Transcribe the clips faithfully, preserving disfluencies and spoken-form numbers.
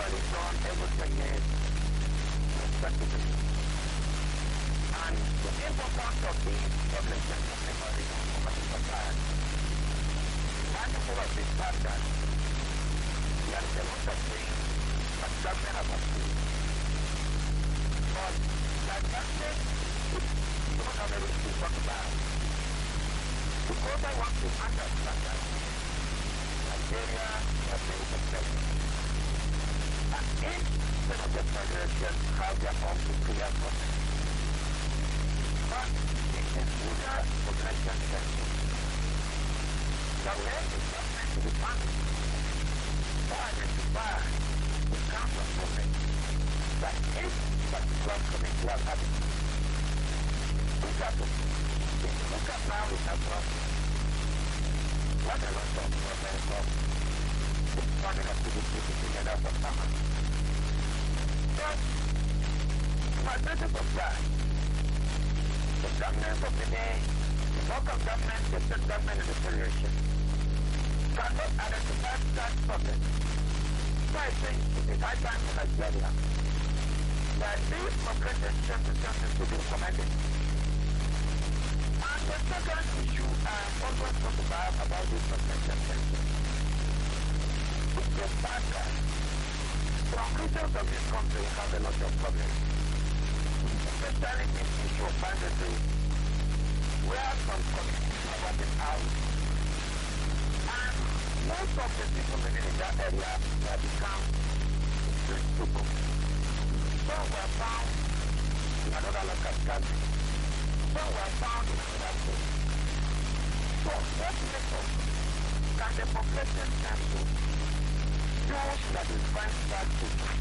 usually done every ten years, respectively. And the importance of these public sector memory of the society. And the of this pattern, there is a lot of things that government has achieved. But the advantage is not only to talk about. Because I want to understand that Nigeria has been successful. And each set of the federation has their own peculiar process. But it is either population center. The way is government to be funded to identify the count of movement that each particular community has had. Look at it. If you look at now with that process, what a lot of problems of the funding activities together for summer. But, my basis of that, the government of the day, the local government, the state government, and the federation cannot identify that problem. So I think it is high time for Nigeria that these population centers to be implemented. And the second issue I always talk about about this population center is the fact that some regions of this country have a lot of problems, especially in the issue of boundary, where some communities are working out. And most of the people living in that area have become street people. Some were found in another local country. Some were found in another state. So what method can the population council use that is find that people?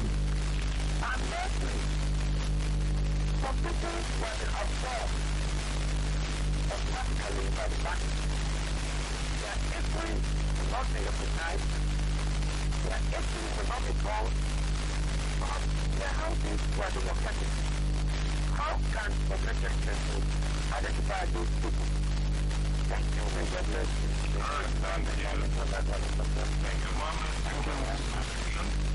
And lastly, some people were absorbed automatically by the bank. Their history will not be recognized. Their history will not be told. But their houses were democratic. How can population council identify these people? Thank you, may God bless you. All right, thank you. Thank you, Mama. Thank you.